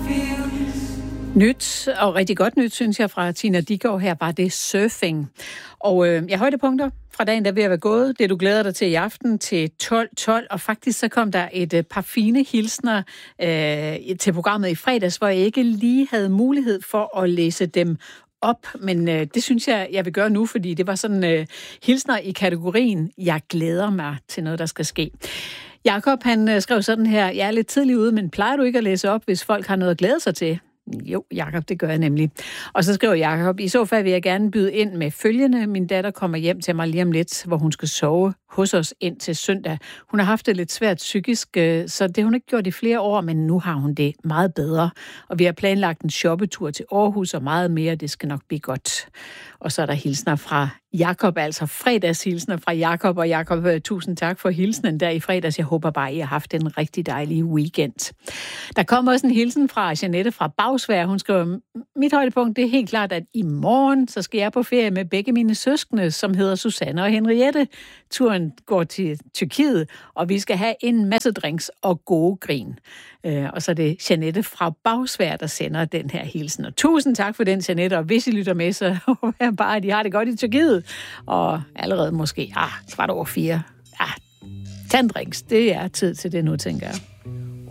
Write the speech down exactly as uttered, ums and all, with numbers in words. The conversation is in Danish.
Nyt, og rigtig godt nyt, synes jeg, fra Tina Dickow. Her var det surfing. Og øh, jeg højdepunkter fra dagen, der er ved at være gået. Det, du glæder dig til i aften til tolv tolv. Og faktisk så kom der et øh, par fine hilsner øh, til programmet i fredags, hvor jeg ikke lige havde mulighed for at læse dem op. Men øh, det synes jeg, jeg vil gøre nu, fordi det var sådan øh, hilsner i kategorien, jeg glæder mig til noget, der skal ske. Jakob, han øh, skrev sådan her: jeg er lidt tidlig ude, men plejer du ikke at læse op, hvis folk har noget at glæde sig til? Jo, Jakob, det gør jeg nemlig. Og så skriver Jakob: i så fald vil jeg gerne byde ind med følgende. Min datter kommer hjem til mig lige om lidt, hvor hun skal sove hos os ind til søndag. Hun har haft det lidt svært psykisk, så det har hun ikke gjort i flere år, men nu har hun det meget bedre. Og vi har planlagt en shoppetur til Aarhus og meget mere. Det skal nok blive godt. Og så er der hilsner fra Jakob, altså fredagshilsner fra Jakob. Og Jakob, tusind tak for hilsenen der i fredags. Jeg håber bare, I har haft en rigtig dejlig weekend. Der kommer også en hilsen fra Jeanette fra Bagsvær. Hun skriver: mit højdepunkt, det er helt klart, at i morgen, så skal jeg på ferie med begge mine søskende, som hedder Susanne og Henriette. Turen går til Tyrkiet, og vi skal have en masse drinks og gode grin. Øh, og så er det Jeanette fra Bagsvær, der sender den her hilsen. Og tusind tak for den, Jeanette. Og hvis I lytter med, så håber jeg bare, at I har det godt i Tyrkiet. Og allerede måske, ah, kvart over fire. Ah, tag en drinks. Det er tid til det nu, tænker jeg.